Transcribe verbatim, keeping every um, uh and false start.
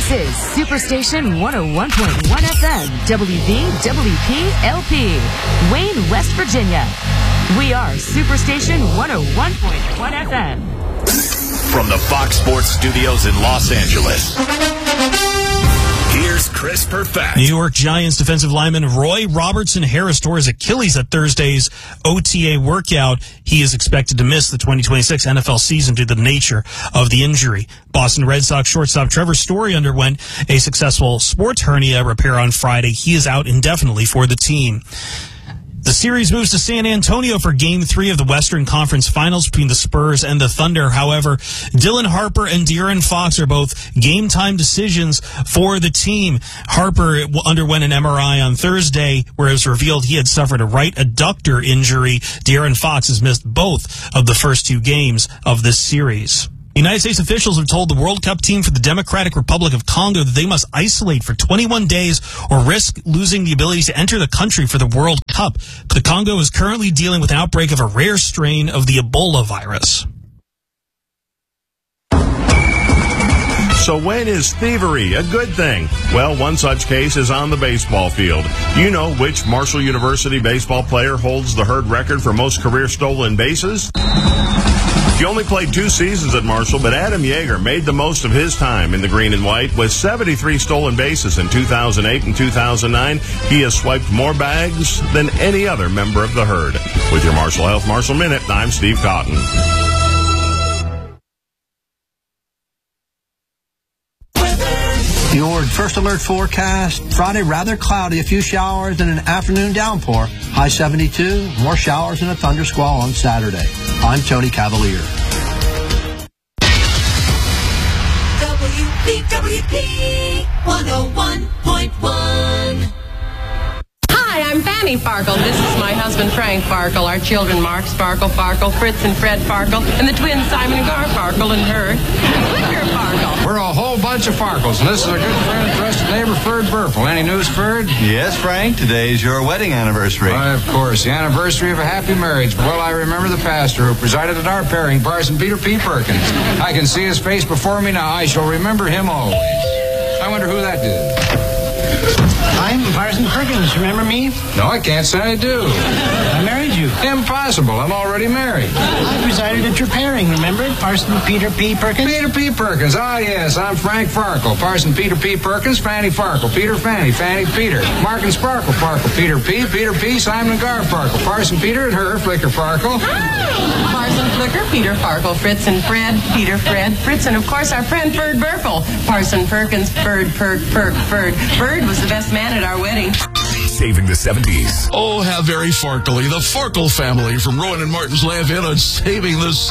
This is Superstation one oh one point one F M, W V W P L P, Wayne, West Virginia. We are Superstation one oh one point one F M. From the Fox Sports Studios in Los Angeles, here's Chris Perfett. New York Giants defensive lineman Roy Robertson Harris tore his Achilles at Thursday's O T A workout. He is expected to miss the twenty twenty-six N F L season due to the nature of the injury. Boston Red Sox shortstop Trevor Story underwent a successful sports hernia repair on Friday. He is out indefinitely for the team. The series moves to San Antonio for Game three of the Western Conference Finals between the Spurs and the Thunder. However, Dylan Harper and De'Aaron Fox are both game-time decisions for the team. Harper underwent an M R I on Thursday where it was revealed he had suffered a right adductor injury. De'Aaron Fox has missed both of the first two games of this series. United States officials have told the World Cup team for the Democratic Republic of Congo that they must isolate for twenty-one days or risk losing the ability to enter the country for the World Cup. The Congo is currently dealing with an outbreak of a rare strain of the Ebola virus. So when is thievery a good thing? Well, one such case is on the baseball field. Do you know which Marshall University baseball player holds the Herd record for most career stolen bases? He only played two seasons at Marshall, but Adam Yeager made the most of his time in the green and white with seventy-three stolen bases in two thousand eight and two thousand nine. He has swiped more bags than any other member of the Herd. With your Marshall Health Marshall Minute, I'm Steve Cotton. Your first alert forecast, Friday rather cloudy, a few showers and an afternoon downpour. High seventy-two, more showers and a thunder squall on Saturday. I'm Tony Cavalier. W V W P one oh one point one. Hi, I'm Fanny Farkle. This is my husband, Frank Farkle. Our children, Mark Sparkle Farkle, Fritz and Fred Farkle, and the twins, Simon and Gar Farkle and her, Flicker Farkle. We're a whole bunch of Farkles, and this is a good friend and trusted neighbor, Ferd Burfel. Any news, Ferd? Yes, Frank. Today is your wedding anniversary. Why, of course, the anniversary of a happy marriage. Well, I remember the pastor who presided at our pairing, Parson Peter P. Perkins. I can see his face before me now. I shall remember him always. I wonder who that did. I'm Parson Perkins. Remember me? No, I can't say I do. I married you. Impossible. I'm already married. I presided at your pairing, remember? Parson Peter P. Perkins? Peter P. Perkins. Ah, yes. I'm Frank Farkle. Parson Peter P. Perkins, Fanny Farkle. Peter Fanny, Fanny Peter. Mark and Sparkle Farkle. Peter P. Peter P. Simon and Gar Farkle. Parson Peter and her, Flicker Farkle. Hi. Parson Flicker, Peter Farkle, Fritz and Fred, Peter Fred, Fritz, and of course our friend Ferd Burfel. Parson Perkins, Ferd, Perk, Perk, Ferd. Ferd was the best man at our wedding. Saving the seventies. Oh, how very Farkly. The Farkle family from Rowan and Martin's Lamp Inn on Saving the